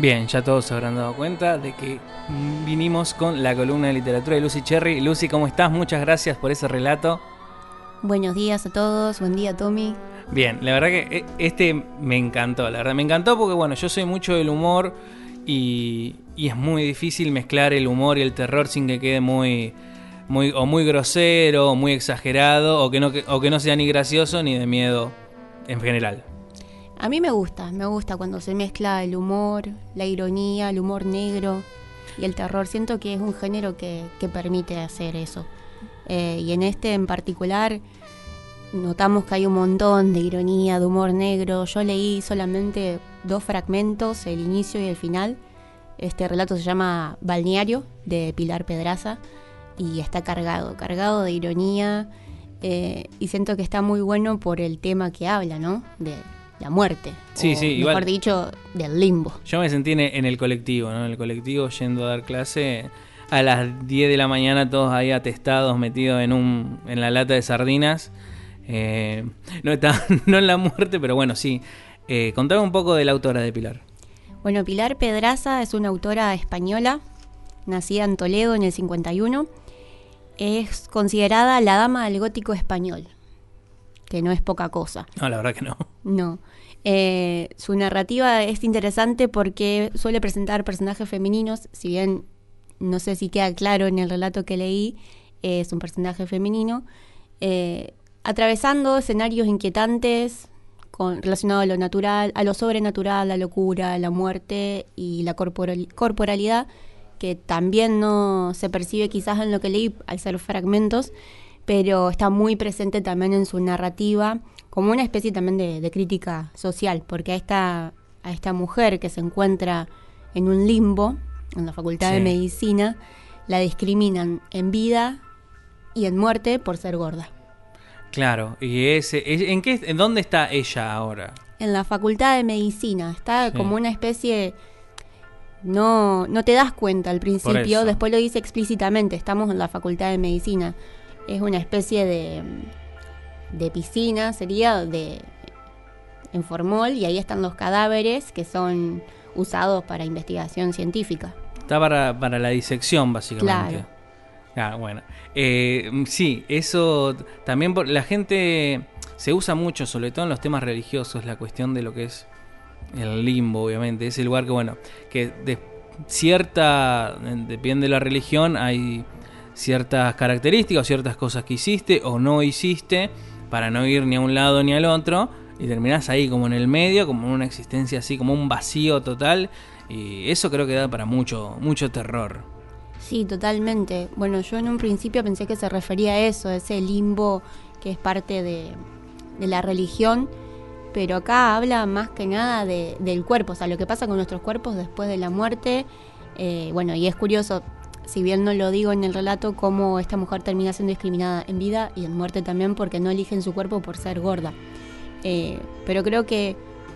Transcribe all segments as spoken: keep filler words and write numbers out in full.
Bien, ya todos se habrán dado cuenta de que vinimos con la columna de literatura de Lucy Cherry. Lucy, ¿cómo estás? Muchas gracias por ese relato. Buenos días a todos, buen día Tommy. Bien, la verdad que este me encantó, la verdad me encantó porque bueno, yo soy mucho del humor y, y es muy difícil mezclar el humor y el terror sin que quede muy, muy o muy grosero, o muy exagerado, o que no o que no sea ni gracioso ni de miedo en general. A mí me gusta, me gusta cuando se mezcla el humor, la ironía, el humor negro y el terror. Siento que es un género que, que permite hacer eso. Eh, y en este en particular notamos que hay un montón de ironía, de humor negro. Yo leí solamente dos fragmentos, el inicio y el final. Este relato se llama Balneario, de Pilar Pedraza, y está cargado, cargado de ironía. Eh, y siento que está muy bueno por el tema que habla, ¿no? De la muerte, sí, o sí, mejor igual, dicho, del limbo. Yo me sentí en, en el colectivo, ¿no? En el colectivo yendo a dar clase a las diez de la mañana, todos ahí atestados, metidos en un en la lata de sardinas. Eh, no está, no en la muerte, pero bueno, sí. Eh, contame un poco de la autora de Pilar. Bueno, Pilar Pedraza es una autora española, nacida en Toledo en el cincuenta y uno. Es considerada la dama del gótico español, que no es poca cosa. No, la verdad que no. No. Eh, su narrativa es interesante porque suele presentar personajes femeninos, si bien no sé si queda claro en el relato que leí, eh, es un personaje femenino, eh, atravesando escenarios inquietantes con, relacionados a lo natural, a lo sobrenatural, la locura, la muerte y la corporal, corporalidad, que también no se percibe quizás en lo que leí al ser fragmentos, pero está muy presente también en su narrativa, como una especie también de, de crítica social, porque a esta, a esta mujer que se encuentra en un limbo, en la Facultad sí. de Medicina, la discriminan en vida y en muerte por ser gorda. Claro, y ese, ¿en qué, en dónde está ella ahora? En la Facultad de Medicina, está sí. como una especie, no, no te das cuenta al principio, después lo dice explícitamente, estamos en la Facultad de Medicina, es una especie de... de piscina, sería de en formol, y ahí están los cadáveres que son usados para investigación científica. Está para, para la disección, básicamente. Claro. Ah, bueno. Eh, sí, eso también por, la gente se usa mucho, sobre todo en los temas religiosos, la cuestión de lo que es el limbo, obviamente. Ese lugar que, bueno, que de cierta, depende de la religión, hay ciertas características, ciertas cosas que hiciste o no hiciste, para no ir ni a un lado ni al otro, y terminás ahí como en el medio, como en una existencia así, como un vacío total, y eso creo que da para mucho, mucho terror. Sí, totalmente. Bueno, yo en un principio pensé que se refería a eso, a ese limbo que es parte de, de la religión, pero acá habla más que nada de, del cuerpo, o sea, lo que pasa con nuestros cuerpos después de la muerte. Eh, bueno, y es curioso, si bien no lo digo en el relato, cómo esta mujer termina siendo discriminada en vida y en muerte también porque no eligen su cuerpo por ser gorda. Eh, pero creo que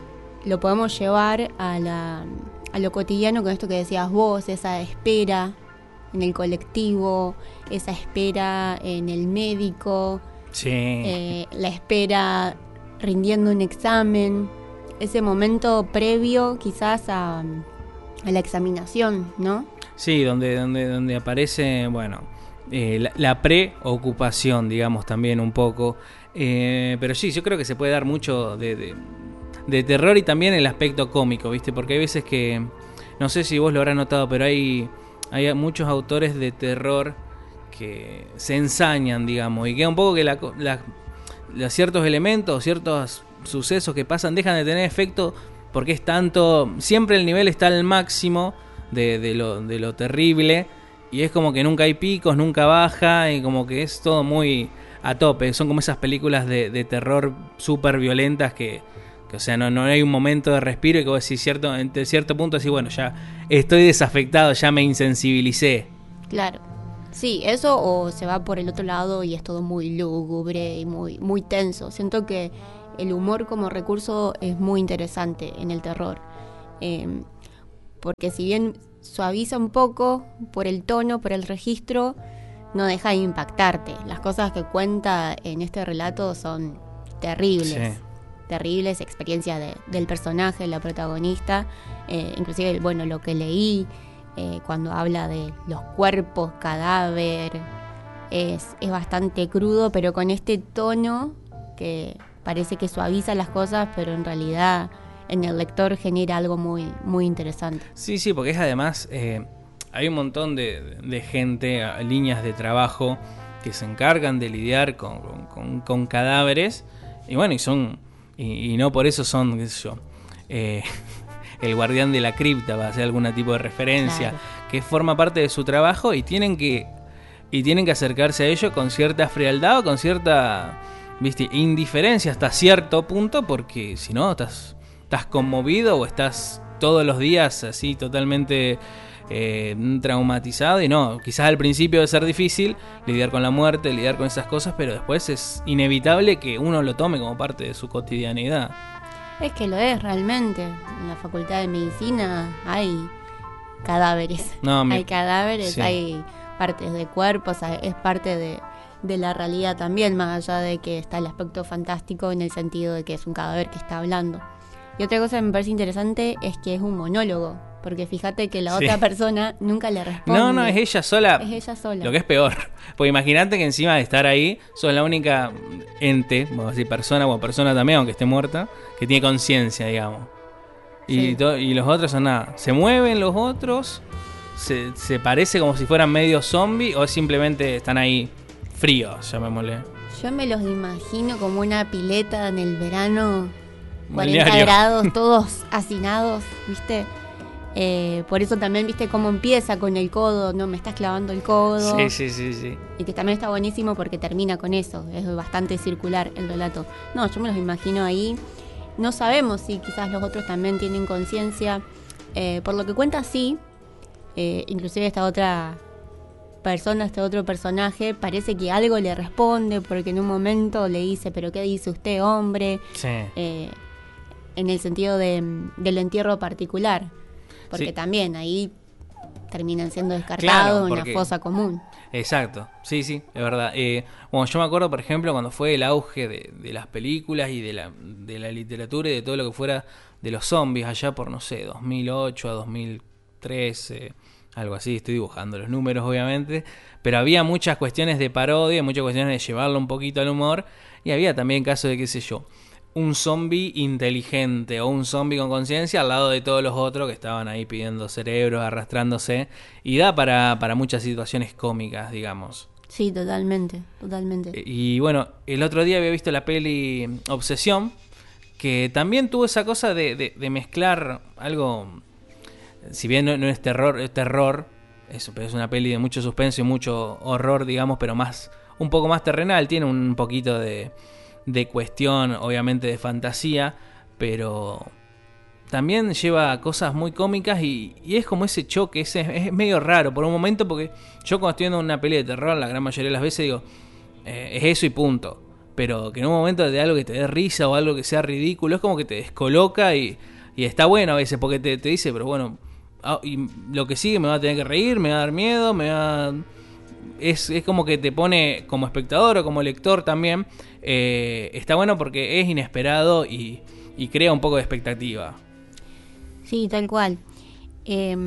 lo podemos llevar a, la, a lo cotidiano con esto que decías vos, esa espera en el colectivo, esa espera en el médico, sí. eh, la espera rindiendo un examen, ese momento previo quizás a, a la examinación, ¿no? Sí, donde, donde, donde aparece, bueno, eh, la, la preocupación, digamos, también un poco. Eh, pero sí, yo creo que se puede dar mucho de, de, de terror y también el aspecto cómico, ¿viste? Porque hay veces que, no sé si vos lo habrás notado, pero hay, hay muchos autores de terror que se ensañan, digamos, y queda un poco que la, la, la ciertos elementos, ciertos sucesos que pasan dejan de tener efecto porque es tanto, siempre el nivel está al máximo De, de, lo, de lo terrible, y es como que nunca hay picos, nunca baja, y como que es todo muy a tope. Son como esas películas de, de terror súper violentas que, que, o sea, no, no hay un momento de respiro y que vos decís, cierto, en cierto punto decís, bueno, ya estoy desafectado, ya me insensibilicé. Claro, sí, eso o se va por el otro lado y es todo muy lúgubre y muy, muy tenso. Siento que el humor como recurso es muy interesante en el terror. Eh, porque si bien suaviza un poco por el tono, por el registro, no deja de impactarte. Las cosas que cuenta en este relato son terribles. Sí. terribles, experiencias de, del personaje, la protagonista, eh, inclusive, bueno, lo que leí, eh, cuando habla de los cuerpos, cadáver, es, es bastante crudo, pero con este tono que parece que suaviza las cosas, pero en realidad en el lector genera algo muy, muy interesante. Sí, sí, porque es además, eh, hay un montón de, de gente, líneas de trabajo que se encargan de lidiar con, con, con, con cadáveres, y bueno, y son, y, y no por eso son, qué sé yo, eh, el guardián de la cripta, va a hacer algún tipo de referencia, claro, que forma parte de su trabajo, y tienen que, y tienen que acercarse a ello con cierta frialdad o con cierta, viste, indiferencia hasta cierto punto, porque si no, estás, estás conmovido o estás todos los días así totalmente eh, traumatizado, y no, quizás al principio debe ser difícil lidiar con la muerte, lidiar con esas cosas, pero después es inevitable que uno lo tome como parte de su cotidianidad. Es que lo es realmente. En la Facultad de Medicina hay cadáveres, no, me... hay cadáveres, sí, hay partes de cuerpos, es parte de, de la realidad también, más allá de que está el aspecto fantástico en el sentido de que es un cadáver que está hablando. Y otra cosa que me parece interesante es que es un monólogo, porque fíjate que la sí. otra persona nunca le responde. No, no, es ella sola. Es ella sola. Lo que es peor. Porque imagínate que encima de estar ahí, sos la única ente, vamos a decir persona, o persona también, aunque esté muerta, que tiene conciencia, digamos. Y, sí. to- y los otros son nada. Se mueven los otros, se, se parece como si fueran medio zombie, o simplemente están ahí fríos, llamémosle. Yo me los imagino como una pileta en el verano, cuarenta grados, todos hacinados, ¿viste? Eh, por eso también, ¿viste cómo empieza con el codo? No, me estás clavando el codo. Sí, sí, sí, sí. Y que también está buenísimo porque termina con eso. Es bastante circular el relato. No, yo me los imagino ahí. No sabemos si quizás los otros también tienen conciencia. Eh, por lo que cuenta, sí. Eh, inclusive esta otra persona, este otro personaje, parece que algo le responde, porque en un momento le dice, ¿pero qué dice usted, hombre? Sí. Eh, en el sentido de, del entierro particular. Porque sí. también ahí terminan siendo descartados en porque... una fosa común. Exacto, sí, sí, es verdad. Eh, bueno, yo me acuerdo, por ejemplo, cuando fue el auge de, de las películas y de la, de la literatura y de todo lo que fuera de los zombies, allá por, no sé, dos mil ocho a dos mil trece, algo así, estoy dibujando los números, obviamente, pero había muchas cuestiones de parodia, muchas cuestiones de llevarlo un poquito al humor, y había también casos de, qué sé yo, un zombie inteligente o un zombie con conciencia al lado de todos los otros que estaban ahí pidiendo cerebros, arrastrándose, y da para, para muchas situaciones cómicas, digamos. Sí, totalmente, totalmente. Y bueno, el otro día había visto la peli Obsesión, que también tuvo esa cosa de, de, de mezclar algo, si bien no, no es terror, es terror, eso, pero es una peli de mucho suspenso y mucho horror, digamos, pero más, un poco más terrenal, tiene un poquito de... de cuestión, obviamente de fantasía, pero también lleva cosas muy cómicas y, y es como ese choque, ese, es medio raro por un momento, porque yo cuando estoy viendo una peli de terror, la gran mayoría de las veces digo, eh, es eso y punto, pero que en un momento de algo que te dé risa o algo que sea ridículo, es como que te descoloca y, y está bueno a veces, porque te, te dice, pero bueno, ah, y lo que sigue me va a tener que reír, me va a dar miedo, me va a... Es, es como que te pone como espectador o como lector también. Eh, está bueno porque es inesperado y, y crea un poco de expectativa. Sí, tal cual. Eh,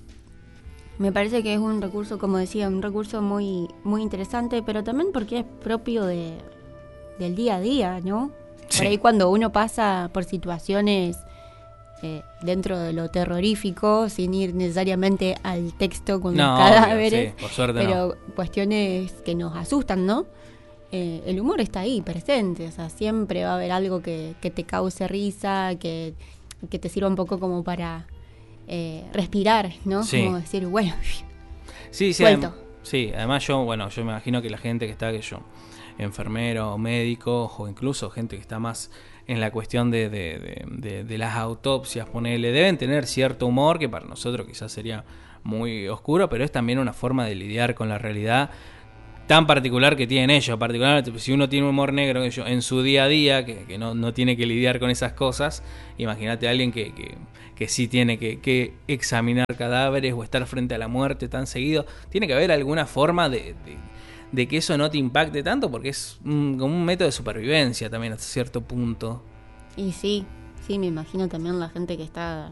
me parece que es un recurso, como decía, un recurso muy, muy interesante, pero también porque es propio de, del día a día, ¿no? Sí. Por ahí cuando uno pasa por situaciones eh, dentro de lo terrorífico, sin ir necesariamente al texto con no, los cadáveres, obvio, sí, por suerte pero no. Cuestiones que nos asustan, ¿no? Eh, el humor está ahí, presente, o sea, siempre va a haber algo que, que te cause risa, que, que te sirva un poco como para eh, respirar, ¿no? Sí. Como decir, bueno, sí, sí, suelto. Adem- sí, además yo, bueno, yo me imagino que la gente que está, que yo, enfermero, médico, o incluso gente que está más en la cuestión de, de, de, de, de las autopsias, ponele, deben tener cierto humor, que para nosotros quizás sería muy oscuro, pero es también una forma de lidiar con la realidad tan particular que tienen ellos. Particularmente, si uno tiene un humor negro que yo, en su día a día, que, que no, no tiene que lidiar con esas cosas, imagínate a alguien que, que, que sí tiene que, que examinar cadáveres o estar frente a la muerte tan seguido. Tiene que haber alguna forma de, de, de que eso no te impacte tanto, porque es un, como un método de supervivencia también hasta cierto punto. Y sí, sí, me imagino también la gente que está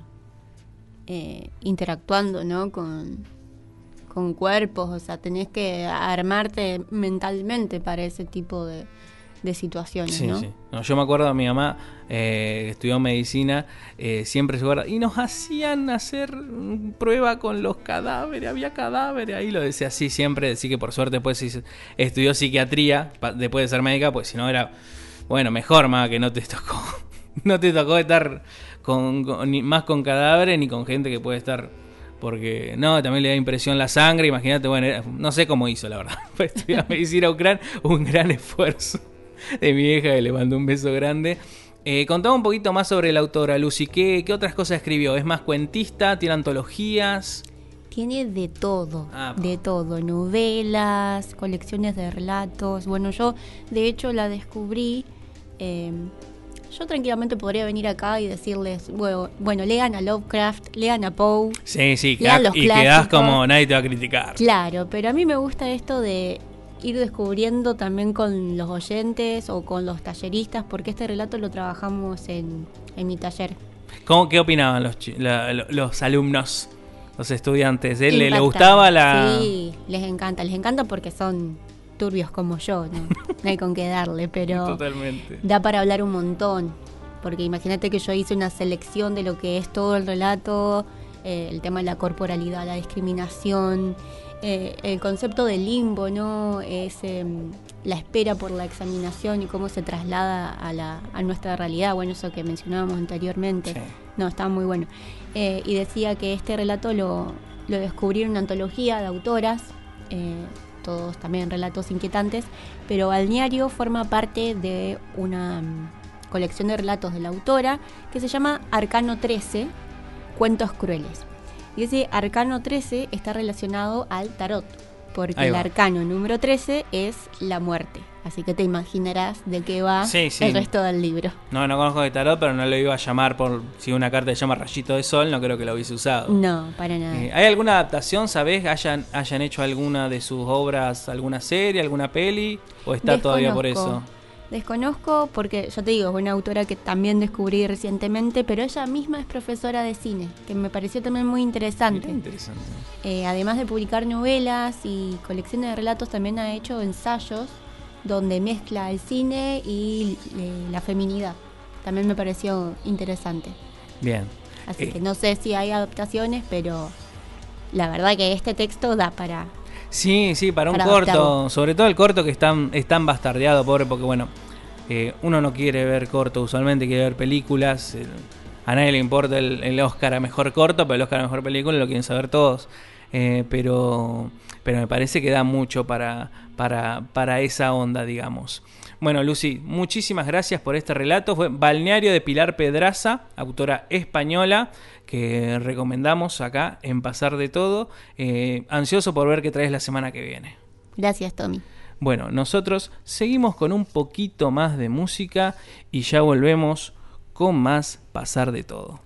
eh, interactuando, ¿no? Con, con cuerpos, o sea, tenés que armarte mentalmente para ese tipo de, de situaciones, sí, ¿no? Sí. No, yo me acuerdo de mi mamá, eh, que estudió medicina, eh, siempre se guarda, y nos hacían hacer prueba con los cadáveres, había cadáveres, ahí lo decía así siempre, decía que por suerte después sí estudió psiquiatría, pa, después de ser médica, pues si no era, bueno, mejor más que no te tocó, no te tocó estar con, con, ni más con cadáveres ni con gente que puede estar, porque no, también le da impresión la sangre, imagínate, bueno, era, no sé cómo hizo la verdad, para estudiar medicina ucraniana, un gran esfuerzo de mi vieja, que le mandó un beso grande. Eh, contame un poquito más sobre la autora, Lucy. ¿Qué, ¿Qué otras cosas escribió? ¿Es más cuentista? ¿Tiene antologías? Tiene de todo, ah, de todo, novelas, colecciones de relatos. Bueno, yo de hecho la descubrí. Eh, yo tranquilamente podría venir acá y decirles, bueno, bueno, lean a Lovecraft, lean a Poe. Sí, sí, lean quedás, los y clásicos. quedás como nadie te va a criticar. Claro, pero a mí me gusta esto de ir descubriendo también con los oyentes o con los talleristas, porque este relato lo trabajamos en, en mi taller. ¿Cómo, ¿Qué opinaban los, la, los alumnos, los estudiantes? ¿Eh? ¿Le, ¿Le Impactante. gustaba la...? Sí, les encanta, les encanta porque son turbios como yo, no, no hay con qué darle, pero Totalmente. Da para hablar un montón, porque imagínate que yo hice una selección de lo que es todo el relato, eh, el tema de la corporalidad, la discriminación, eh, el concepto del limbo, ¿no? Es eh, la espera por la examinación y cómo se traslada a, la, a nuestra realidad, bueno, eso que mencionábamos anteriormente. Sí. No, estaba muy bueno. Eh, y decía que este relato lo, lo descubrí en una antología de autoras, eh, todos también relatos inquietantes, pero Balneario forma parte de una um, colección de relatos de la autora que se llama Arcano trece, Cuentos Crueles. Y ese Arcano trece está relacionado al tarot, porque el arcano número trece es la muerte. Así que te imaginarás de qué va sí, sí. el resto del libro. No, no conozco de tarot, pero no lo iba a llamar por... Si una carta se llama Rayito de Sol, no creo que lo hubiese usado. No, para nada. Eh, ¿Hay alguna adaptación, sabés? ¿Hayan, hayan hecho alguna de sus obras, alguna serie, alguna peli? ¿O está Desconozco. todavía por eso? Desconozco porque, ya te digo, es una autora que también descubrí recientemente, pero ella misma es profesora de cine, que me pareció también muy interesante. Mirá, interesante. Eh, además de publicar novelas y colecciones de relatos, también ha hecho ensayos donde mezcla el cine y eh, la feminidad. También me pareció interesante. Bien. Así eh. que no sé si hay adaptaciones, pero la verdad que este texto da para... Sí, sí, para un para corto, adaptarlo. sobre todo el corto que es tan, es tan bastardeado, pobre, porque bueno, eh, uno no quiere ver corto, usualmente quiere ver películas, eh, a nadie le importa el, el Oscar a mejor corto, pero el Oscar a mejor película lo quieren saber todos, eh, pero, pero me parece que da mucho para, para, para esa onda, digamos. Bueno, Lucy, muchísimas gracias por este relato. Fue Balneario de Pilar Pedraza, autora española, que recomendamos acá en Pasar de Todo. Eh, ansioso por ver qué traes la semana que viene. Gracias, Tommy. Bueno, nosotros seguimos con un poquito más de música y ya volvemos con más Pasar de Todo.